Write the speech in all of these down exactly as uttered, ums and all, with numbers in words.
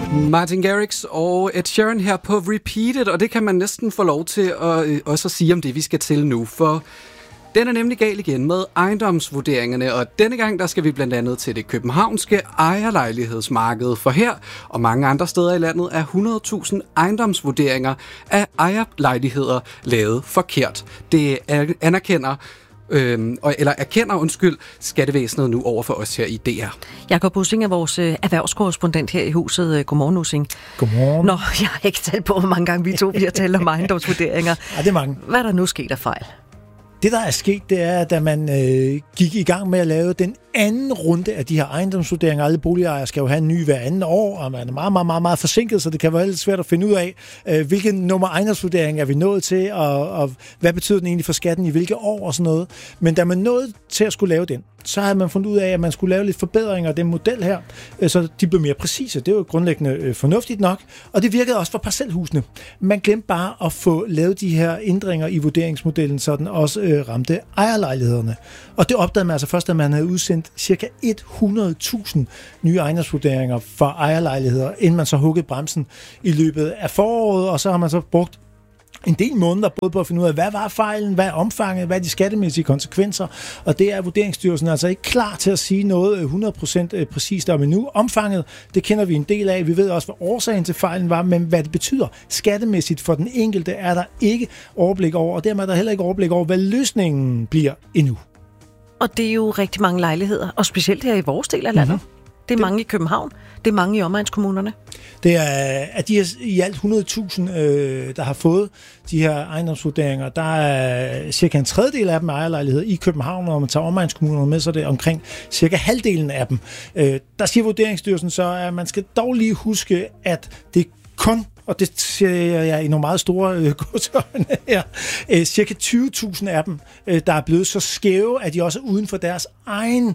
Martin Garrix og Ed Sheeran her på Repeated, og det kan man næsten få lov til at øh, også at sige om det, vi skal til nu, for den er nemlig gal igen med ejendomsvurderingerne, og denne gang der skal vi blandt andet til det københavnske ejerlejlighedsmarked, for her og mange andre steder i landet er hundrede tusind ejendomsvurderinger af ejerlejligheder lavet forkert. Det anerkender Øhm, eller erkender, undskyld, skattevæsenet nu over for os her i D R. Jakob Bussing er vores øh, erhvervskorrespondent her i huset. Godmorgen, Ussing. Godmorgen. Nå, jeg har ikke talt på, hvor mange gange vi to bliver talt om ejendomsvurderinger. Ja, det er mange. Hvad er der nu sket af fejl? Det, der er sket, det er, at da man øh, gik i gang med at lave den anden runde af de her ejendomsvurderinger, alle boligejere skal jo have en ny hver anden år, og man er meget, meget, meget, meget forsinket, så det kan være lidt svært at finde ud af, øh, hvilken nummer ejendomsvurdering er vi nået til, og, og hvad betyder den egentlig for skatten i hvilke år og sådan noget. Men da man nåede til at skulle lave den, så havde man fundet ud af, at man skulle lave lidt forbedringer af den model her, øh, så de blev mere præcise. Det var jo grundlæggende øh, fornuftigt nok, og det virkede også for parcelhusene. Man glemte bare at få lavet de her ændringer i vurderingsmodellen, så den også øh, ramte ejerlejlighederne. Og det opdagede man altså først, at man havde udsendt cirka hundrede tusind nye ejendomsvurderinger for ejerlejligheder, inden man så huggede bremsen i løbet af foråret, og så har man så brugt en del måneder både på at finde ud af, hvad var fejlen, hvad er omfanget, hvad er de skattemæssige konsekvenser, og det er Vurderingsstyrelsen altså ikke klar til at sige noget hundrede procent præcist om endnu. Omfanget, det kender vi en del af, vi ved også, hvad årsagen til fejlen var, men hvad det betyder skattemæssigt for den enkelte, er der ikke overblik over, og dermed er der heller ikke overblik over, hvad løsningen bliver endnu. Og det er jo rigtig mange lejligheder, og specielt her i vores del af landet. Mm-hmm. Det er mange i København, det er mange i omegnskommunerne. Det er, at de er i alt hundrede tusind, øh, der har fået de her ejendomsvurderinger. Der er cirka en tredjedel af dem ejerlejligheder i København, og når man tager omegnskommunerne med, så er det omkring cirka halvdelen af dem. Øh, der siger Vurderingsstyrelsen så, at man skal dog lige huske, at det kun, og det siger jeg i nogle meget store øh, godsøjne her, øh, cirka tyve tusind af dem, øh, der er blevet så skæve, at de også er uden for deres egen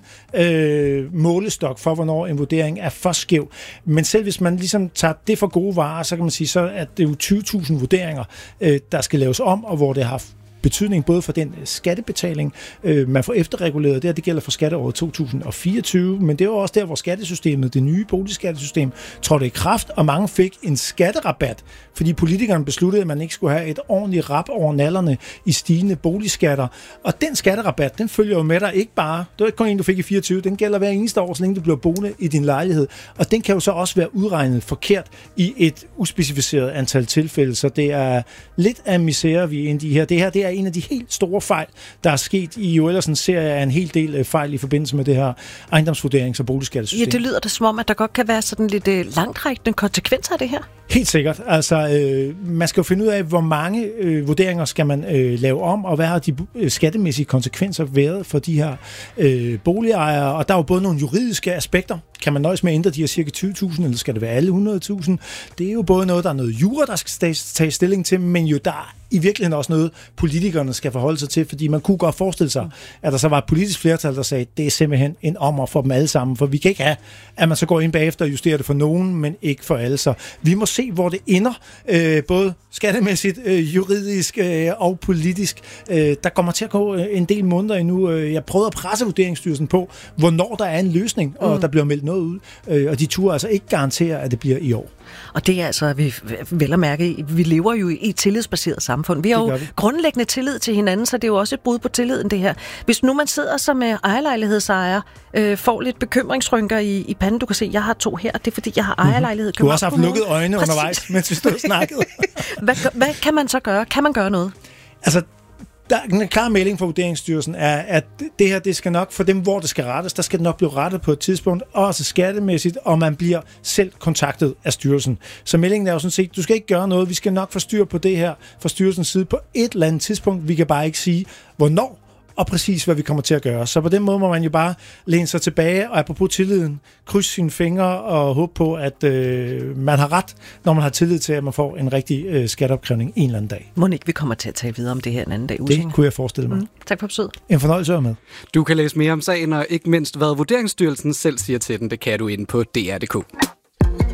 øh, målestok for, hvornår en vurdering er for skæv. Men selv hvis man ligesom tager det for gode varer, så kan man sige, så at det er jo tyve tusind vurderinger, øh, der skal laves om, og hvor det har betydning både for den skattebetaling, øh, man får efterreguleret. Det her, det gælder for skatteåret to tusind og fireogtyve, men det var også der, hvor skattesystemet, det nye boligskattesystem, trådte i kraft, og mange fik en skatterabat, fordi politikerne besluttede, at man ikke skulle have et ordentligt rap over nallerne i stigende boligskatter. Og den skatterabat, den følger jo med dig ikke bare, det var ikke kun en, du fik i fireogtyve, den gælder hver eneste år, så længe du bliver boende i din lejlighed. Og den kan jo så også være udregnet forkert i et uspecificeret antal tilfælde, så det er lidt af misære, vi er inde i her. Det her, det er en af de helt store fejl, der er sket i jo ellers en serie af en hel del fejl i forbindelse med det her ejendomsvurderings- og boligskattesystem. Ja, det lyder da som om, at der godt kan være sådan lidt øh, langtrækkende konsekvenser af det her. Helt sikkert. Altså, øh, man skal jo finde ud af, hvor mange øh, vurderinger skal man øh, lave om, og hvad har de øh, skattemæssige konsekvenser været for de her øh, boligejere. Og der er jo både nogle juridiske aspekter. Kan man nøjes med at ændre de her cirka tyve tusind, eller skal det være alle hundrede tusind? Det er jo både noget, der er noget jura, der skal tage stilling til, men jo der er i virkeligheden også noget, politikerne skal forholde sig til, fordi man kunne godt forestille sig, at der så var et politisk flertal, der sagde, det er simpelthen en ommer for dem alle sammen, for vi kan ikke have, at man så går ind bagefter og justerer det for nogen, men ikke for alle. Så vi må se, hvor det ender, øh, både skattemæssigt, øh, juridisk øh, og politisk. Øh, der kommer til at gå en del måneder endnu. Jeg prøvede at presse Vurderingsstyrelsen på, hvornår der er en løsning, og mm. der bliver meldt noget ud, øh, og de turde altså ikke garantere, at det bliver i år. Og det er altså, vi vel at mærke, vi lever jo i et tillidsbaseret samfund. Vi har jo vi. grundlæggende tillid til hinanden, så det er jo også et brud på tilliden, det her. Hvis nu man sidder som ejerlejlighedsejer, øh, får lidt bekymringsrynker i, i panden, du kan se, jeg har to her, det er en jeg har ejerlejlighed. Du har også haft lukkede øjne Præcis. undervejs, mens vi stod og snakkede. hvad, hvad kan man så gøre? Kan man gøre noget? Altså, der, en klar melding fra Vurderingsstyrelsen er, at det her, det skal nok, for dem, hvor det skal rettes, der skal det nok blive rettet på et tidspunkt, også skattemæssigt, og man bliver selv kontaktet af styrelsen. Så meldingen er jo sådan set, du skal ikke gøre noget, vi skal nok få styr på det her fra styrelsens side på et eller andet tidspunkt. Vi kan bare ikke sige, hvornår og præcis, hvad vi kommer til at gøre. Så på den måde må man jo bare læne sig tilbage, og apropos tilliden, krydse sine fingre og håbe på, at øh, man har ret, når man har tillid til, at man får en rigtig øh, skatteopkrævning en eller anden dag. Må ikke vi kommer til at tale videre om det her en anden dag? Det Usinger. Kunne jeg forestille mig. Mm, tak for besøget. En fornøjelse at være med. Du kan læse mere om sagen, og ikke mindst, hvad Vurderingsstyrelsen selv siger til den. Det kan du inde på D R punktum d k.